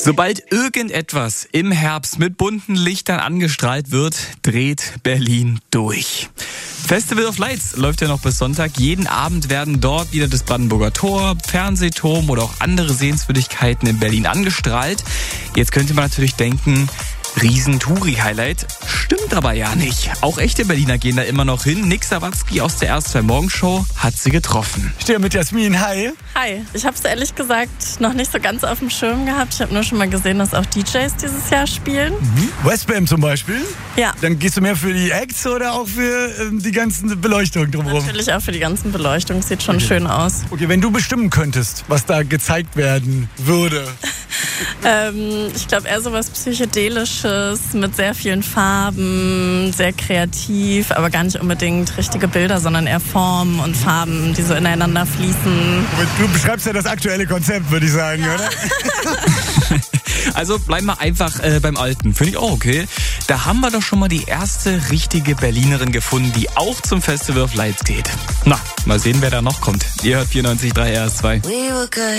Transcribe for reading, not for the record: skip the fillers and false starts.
Sobald irgendetwas im Herbst mit bunten Lichtern angestrahlt wird, dreht Berlin durch. Festival of Lights läuft ja noch bis Sonntag. Jeden Abend werden dort wieder das Brandenburger Tor, Fernsehturm oder auch andere Sehenswürdigkeiten in Berlin angestrahlt. Jetzt könnte man natürlich denken, Riesen-Touri-Highlight. Stimmt aber ja nicht. Auch echte Berliner gehen da immer noch hin. Nick Sawatzki aus der R2 Morgenshow hat sie getroffen. Ich stehe mit Jasmin. Hi. Hi. Ich habe es ehrlich gesagt noch nicht so ganz auf dem Schirm gehabt. Ich habe nur schon mal gesehen, dass auch DJs dieses Jahr spielen. Westbam zum Beispiel? Ja. Dann gehst du mehr für die Acts oder auch für die ganzen Beleuchtungen drumherum? Natürlich auch für die ganzen Beleuchtungen. Sieht schon schön aus. Okay, wenn du bestimmen könntest, was da gezeigt werden würde. Ich glaube eher so was Psychedelisches mit sehr vielen Farben, sehr kreativ, aber gar nicht unbedingt richtige Bilder, sondern eher Formen und Farben, die so ineinander fließen. Du beschreibst ja das aktuelle Konzept, würde ich sagen, oder? Also bleiben wir einfach beim Alten. Finde ich auch okay. Da haben wir doch schon mal die erste richtige Berlinerin gefunden, die auch zum Festival of Lights geht. Na, mal sehen, wer da noch kommt. Ihr hört 94.3 RS2.